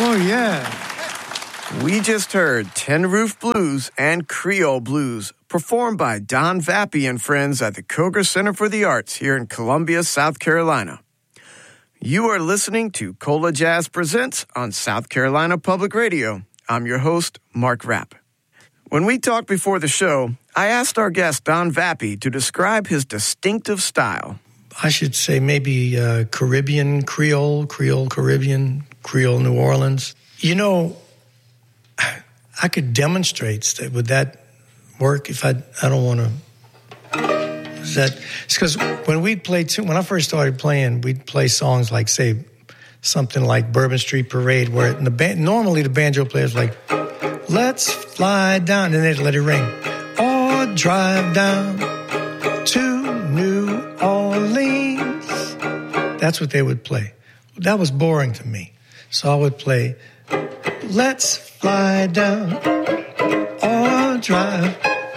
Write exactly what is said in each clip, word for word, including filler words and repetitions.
Oh, yeah. We just heard Tin Roof Blues and Creole Blues, performed by Don Vappy and friends at the Koger Center for the Arts here in Columbia, South Carolina. You are listening to Cola Jazz Presents on South Carolina Public Radio. I'm your host, Mark Rapp. When we talked before the show, I asked our guest, Don Vappy, to describe his distinctive style. I should say maybe uh, Caribbean, Creole, Creole, Caribbean, Creole, New Orleans. You know, I could demonstrate that. Would that work if I, I don't want to, is that, it's because when we played, when I first started playing, we'd play songs like, say, something like Bourbon Street Parade, where the band, normally the banjo player's like, let's fly down, and they'd let it ring. Or drive down to New Orleans. That's what they would play. That was boring to me. So I would play, let's fly down or drive.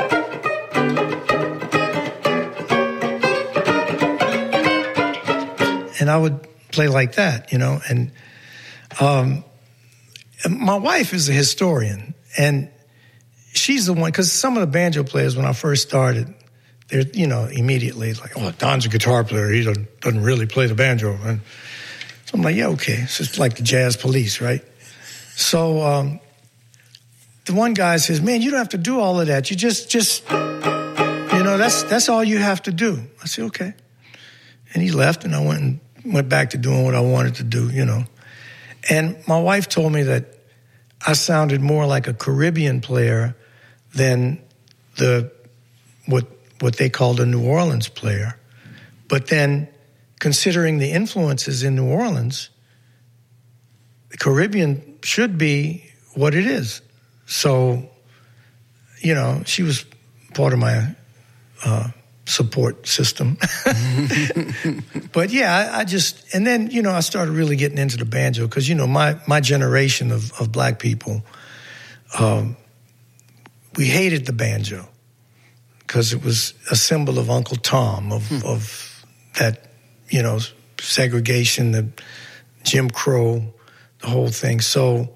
And I would play like that, you know. And um, my wife is a historian, and she's the one, because some of the banjo players, when I first started, they're, you know, immediately like, oh, Don's a guitar player. He doesn't, doesn't really play the banjo. And so I'm like, yeah, okay. It's just like the jazz police, right? So um, the one guy says, man, you don't have to do all of that. You just, just, you know, that's that's all you have to do. I said, okay. And he left, and I went and went back to doing what I wanted to do, you know. And my wife told me that I sounded more like a Caribbean player than the what what they called a New Orleans player. But then, considering the influences in New Orleans, the Caribbean should be what it is. So, you know, she was part of my uh, support system. But yeah, I, I just, and then, you know, I started really getting into the banjo because, you know, my, my generation of, of black people, um, we hated the banjo because it was a symbol of Uncle Tom, of, hmm. of that, you know, segregation, the Jim Crow, the whole thing. So,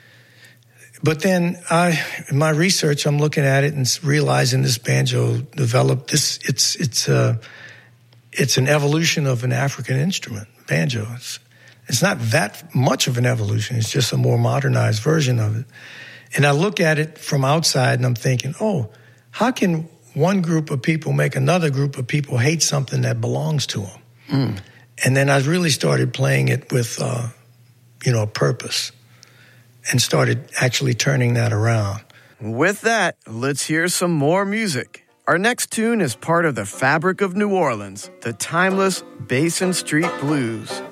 but then I, in my research, I'm looking at it and realizing this banjo developed this. It's it's a it's an evolution of an African instrument, banjo. It's it's not that much of an evolution. It's just a more modernized version of it. And I look at it from outside, and I'm thinking, oh, how can one group of people make another group of people hate something that belongs to them? Mm. And then I really started playing it with, uh, you know, a purpose, and started actually turning that around. With that, let's hear some more music. Our next tune is part of the fabric of New Orleans, the timeless Basin Street Blues.